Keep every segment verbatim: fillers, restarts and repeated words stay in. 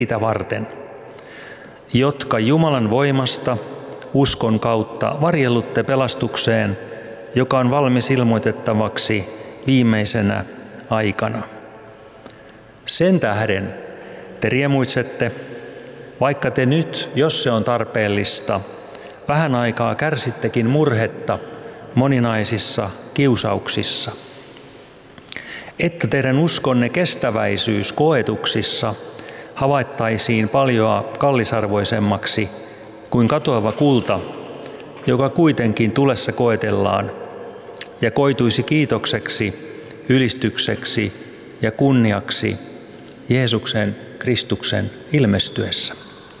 niitä varten, jotka Jumalan voimasta uskon kautta varjellutte pelastukseen, joka on valmis ilmoitettavaksi viimeisenä aikana. Sen tähden te riemuitsette, vaikka te nyt, jos se on tarpeellista, vähän aikaa kärsittekin murhetta moninaisissa kiusauksissa, että teidän uskonne kestäväisyys koetuksissa havaittaisiin paljoa kallisarvoisemmaksi kuin katoava kulta, joka kuitenkin tulessa koetellaan ja koituisi kiitokseksi, ylistykseksi ja kunniaksi Jeesuksen Kristuksen ilmestyessä.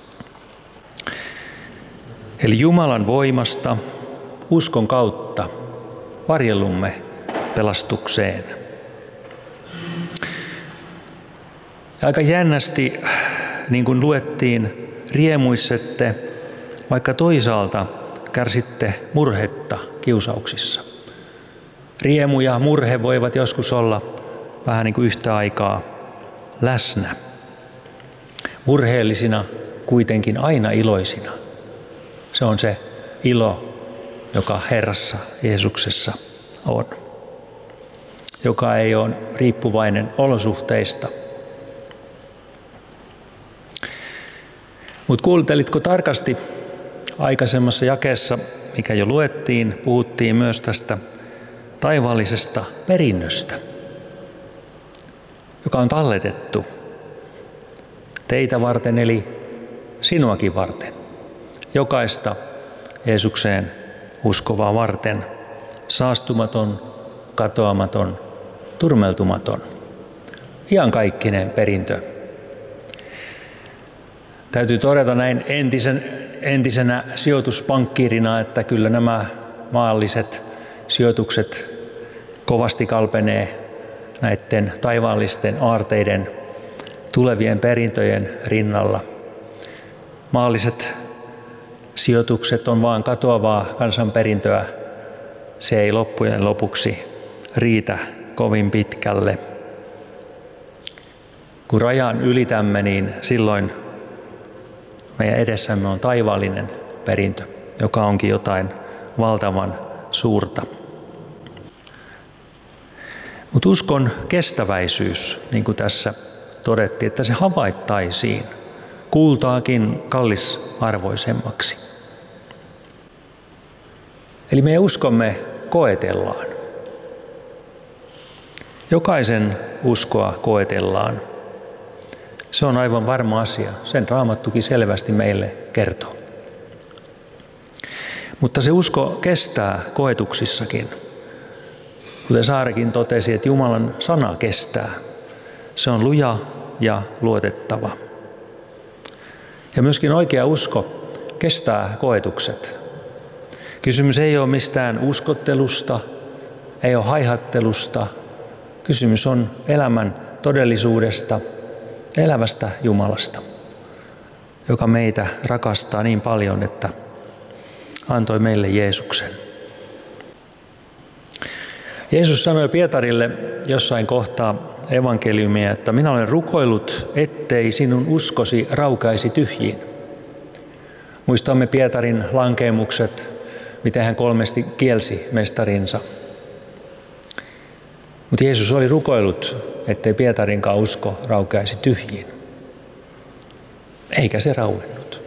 Eli Jumalan voimasta uskon kautta varjellumme pelastukseen. Ja aika jännästi, niin kuin luettiin, riemuissette, vaikka toisaalta kärsitte murhetta kiusauksissa. Riemu ja murhe voivat joskus olla vähän niin kuin yhtä aikaa läsnä. Murheellisina, kuitenkin aina iloisina. Se on se ilo, joka Herrassa Jeesuksessa on, joka ei ole riippuvainen olosuhteista. Mutta kuuntelitko tarkasti aikaisemmassa jakeessa, mikä jo luettiin, puhuttiin myös tästä taivaallisesta perinnöstä, joka on talletettu teitä varten, eli sinuakin varten, jokaista Jeesukseen uskovaa varten, saastumaton, katoamaton, turmeltumaton, iankaikkinen perintö. Täytyy todeta näin entisen, entisenä sijoituspankkiirina, että kyllä nämä maalliset sijoitukset kovasti kalpenee näiden taivaallisten aarteiden tulevien perintöjen rinnalla. Maalliset sijoitukset on vaan katoavaa kansanperintöä. Se ei loppujen lopuksi riitä kovin pitkälle. Kun rajan ylitämme, niin silloin meidän edessämme on taivaallinen perintö, joka onkin jotain valtavan suurta. Mutta uskon kestäväisyys, niin kuin tässä todettiin, että se havaittaisiin kultaakin kallisarvoisemmaksi. Eli meidän uskomme koetellaan. Jokaisen uskoa koetellaan. Se on aivan varma asia. Sen Raamattukin selvästi meille kertoo. Mutta se usko kestää koetuksissakin. Kuten Saarikin totesi, että Jumalan sana kestää. Se on luja ja luotettava. Ja myöskin oikea usko kestää koetukset. Kysymys ei ole mistään uskottelusta, ei ole haihattelusta. Kysymys on elämän todellisuudesta, elävästä Jumalasta, joka meitä rakastaa niin paljon, että antoi meille Jeesuksen. Jeesus sanoi Pietarille jossain kohtaa evankeliumia, että minä olen rukoillut, ettei sinun uskosi raukaisi tyhjiin. Muistamme Pietarin lankeemukset, miten hän kolmesti kielsi mestarinsa. Mutta Jeesus oli rukoillut, ettei Pietarinkaan usko raukeaisi tyhjiin. Eikä se rauennut.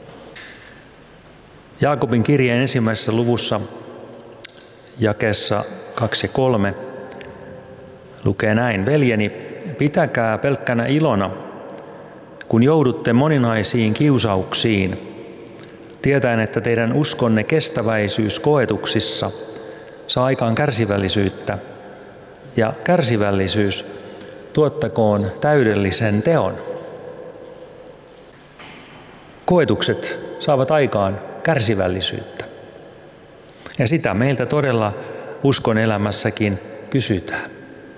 Jaakobin kirjeen ensimmäisessä luvussa jakeessa kaksi ja kolme lukee näin: Veljeni, pitäkää pelkkänä ilona, kun joudutte moninaisiin kiusauksiin, tietäen, että teidän uskonne kestäväisyys koetuksissa saa aikaan kärsivällisyyttä, ja kärsivällisyys tuottakoon täydellisen teon. Koetukset saavat aikaan kärsivällisyyttä. Ja sitä meiltä todella uskon elämässäkin kysytään.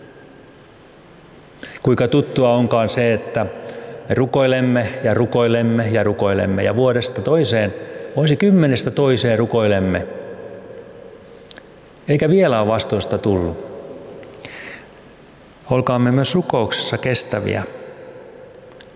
Kuinka tuttua onkaan se, että me rukoilemme ja rukoilemme ja rukoilemme ja vuodesta toiseen, vuosikymmenestä toiseen rukoilemme. Eikä vielä ole vastausta tullut. Olkaamme myös rukouksessa kestäviä.